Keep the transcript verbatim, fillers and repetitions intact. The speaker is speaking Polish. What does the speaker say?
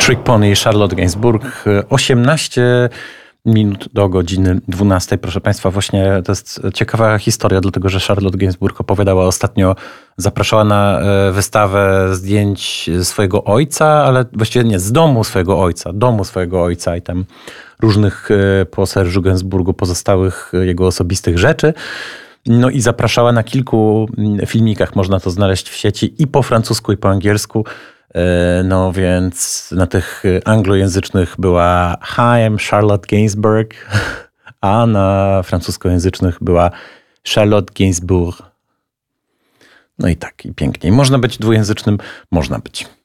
Trick Pony, Charlotte Gainsbourg. osiemnaście minut do godziny dwunastej. Proszę Państwa, właśnie to jest ciekawa historia, dlatego że Charlotte Gainsbourg opowiadała ostatnio, zapraszała na wystawę zdjęć swojego ojca, ale właściwie nie, z domu swojego ojca, domu swojego ojca i tam różnych po Serge'u Gainsbourgu pozostałych jego osobistych rzeczy. No i zapraszała na kilku filmikach, można to znaleźć w sieci i po francusku, i po angielsku. No więc na tych anglojęzycznych była Hi, I'm Charlotte Gainsbourg, a na francuskojęzycznych była Charlotte Gainsbourg. No i tak, i pięknie. Można być dwujęzycznym? Można być.